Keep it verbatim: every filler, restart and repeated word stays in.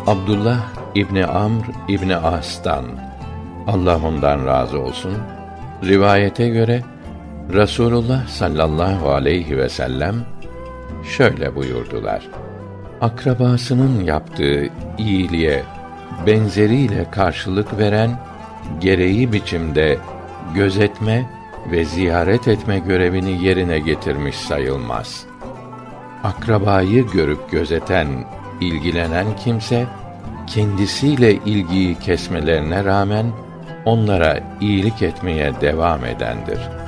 Abdullah İbni Amr İbni As'tan, Allah ondan razı olsun, rivayete göre Rasulullah sallallahu aleyhi ve sellem şöyle buyurdular: akrabasının yaptığı iyiliğe benzeriyle karşılık veren, gereği biçimde gözetme ve ziyaret etme görevini yerine getirmiş sayılmaz. Akrabayı görüp gözeten, ilgilenen kimse, kendisiyle ilgiyi kesmelerine rağmen onlara iyilik etmeye devam edendir.